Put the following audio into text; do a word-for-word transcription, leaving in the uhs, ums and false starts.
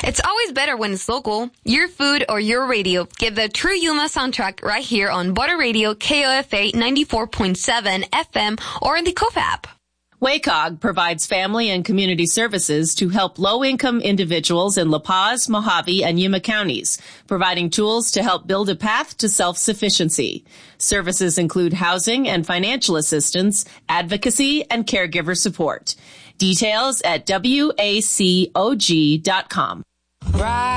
It's always better when it's local. Your food or your radio. Get the True Yuma soundtrack right here on Butter Radio K O F A ninety-four point seven F M or in the K O F app. W A C O G provides family and community services to help low-income individuals in La Paz, Mojave, and Yuma counties, providing tools to help build a path to self-sufficiency. Services include housing and financial assistance, advocacy, and caregiver support. Details at W A C O G dot com. Right.